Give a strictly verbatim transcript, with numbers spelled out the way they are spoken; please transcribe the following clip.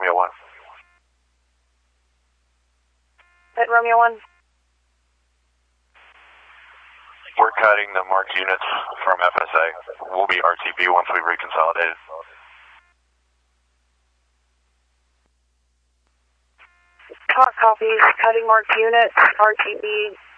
Romeo one. Hit Romeo one. We're cutting the marked units from F S A. We'll be R T B once we've reconsolidated. Talk copies, cutting marked units, R T B